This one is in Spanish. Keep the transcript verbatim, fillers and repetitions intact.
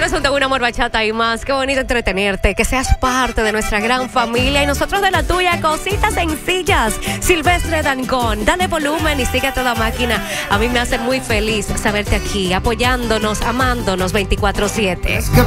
Estás junto a Un Amor Bachata y más. Qué bonito entretenerte, que seas parte de nuestra gran familia y nosotros de la tuya. Cositas sencillas. Silvestre Dangond, dale volumen y sigue a toda máquina. A mí me hace muy feliz saberte aquí, apoyándonos, amándonos veinticuatro siete.